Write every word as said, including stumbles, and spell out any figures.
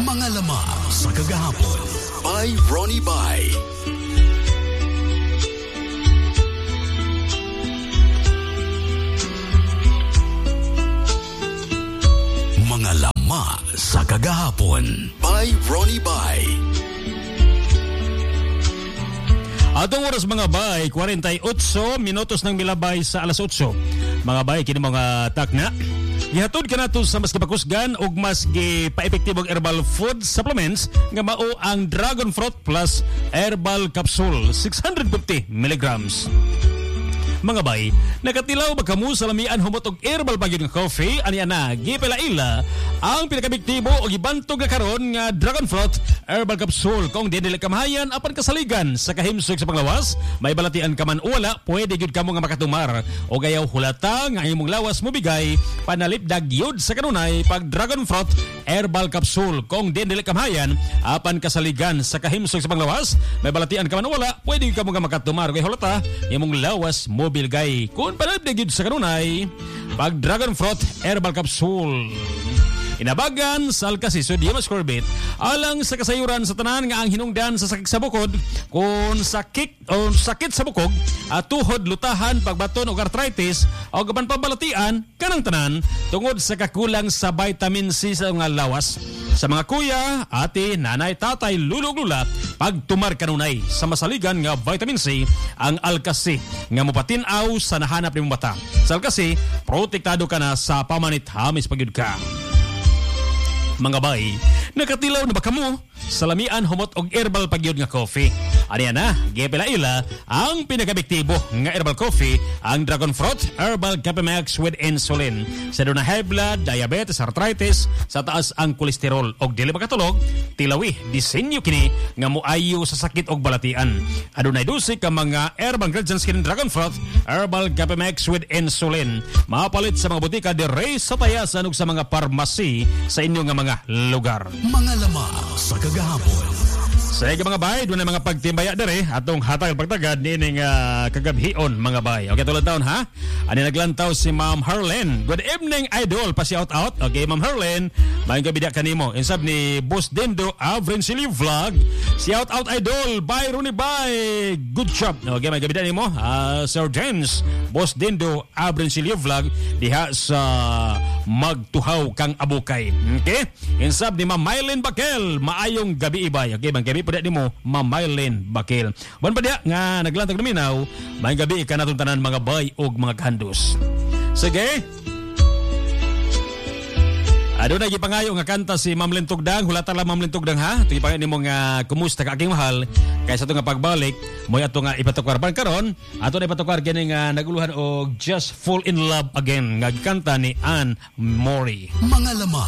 Mga lamang sa kagahapon by Ronnie Bai. Mga lamang sa kagahapon by Ronnie Bai. Atong oras mga bay, forty-eight minutos ng milabay sa alas eight. Mga bay, kini mga takna. Gihatod ka nato sa mas gipakusgan o mas gipa-epektibong herbal food supplements nga mao ang Dragon Fruit Plus Herbal Capsule six hundred fifty milligrams. Mga bay, nakatilaw ba kamo sa lamian humot og herbal bagyod nga coffee? Ani ana, gipelaila ang pinakabiktibo o gibantog nga karon nga Dragon Fruit Herbal Capsule kung dinili kamahayan apan kasaligan sa kahimsog sa panglawas, may balatian ka man o wala, pwede gyud kamo nga makatumar o gayaw hulata nga imong lawas mo bigay panalipdag yun sa kanunay pag Dragon Fruit Herbal Capsule kung dinili kamahayan apan kasaligan sa kahimsog sa panglawas, may balatian ka man o wala, pwede gyud kamo nga makatumar o gayaw hulata imong lawas mo bilgay kung panalipdag yun sa kanunay pag Dragon Fruit Herbal Capsule. Inabagan sa Alcasi Sodium Ascorbate alang sa kasayuran sa tanan nga ang hinungdan sa sakit sa bukod kung sakit o sakit sa bukog at tuhod lutahan pagbaton o arthritis o gaban pabalatian kanang tanan tungod sa kakulang sa vitamin C sa mga lawas. Sa mga kuya, ate, nanay, tatay, lulog-lula, pagtumar kanunay sa masaligan nga vitamin C ang Alcasi nga mupatinaw sa nahanap ni mong bata. Sa Alcasi, protektado ka na sa pamanit hamis pagyud ka. Mga bay, nakatilaw na ba kamo sa lamian humot og herbal pagyod nga coffee? Ani na, gipelaila ang pinakabiktibo nga herbal coffee, ang Dragon Fruit Herbal Capemax with insulin. Sa doon na high blood, diabetes, arthritis, sa taas ang kolesterol og dili makatulog, tilawi disenyo kini nga moayo sa sakit og balatian. Adunay dosage ka mga herbal ingredients kini Dragon Fruit Herbal Capemax with insulin. Mapalit sa mga butika dire sa tayasan ug sa mga pharmacy sa inyo nga mga lugar. Mga lamang sa kagahapon. Sa mga mga bay, doon na mga pagtimbaya dere atong hatag pagtagad ni ning uh, kagabhion mga bay. Okay, tulad taon ha. Ani naglantaw si Ma'am Harlen. Good evening idol, pa-shout out. Okay, Ma'am Harlen, may gabi da kanimo. Insab ni Boss Dendo Avrencilio Vlog. Shout out idol, bye Rooney bye. Good job. Okay, may gabi da nimo. Uh, Sir James, Boss Dendo Avrencilio Vlog diha sa Magtuhaw kang Abukay. Okay? Insab ni Ma'am Mylene Bakel, maayong gabi ibay. Okay, bang gabi pada nimo Ma'am Mylene Bakel. Ban pa dia nga naglantag naminaw, may gabi ka natong tanan mga bay og mga kandos. Sige. Ado na gipangayo nga kanta si Ma'am Lintugdang, hulata lang Ma'am Lintugdang ha. Tugi pa nimo nga kumusta ka aking mahal kaysa to nga pagbalik mo ato nga ipatukwar ban karon. Ato na ipatukwar gani nga naguluhan og Just Fall in Love Again nga kanta ni Anne Mori. Mga lamang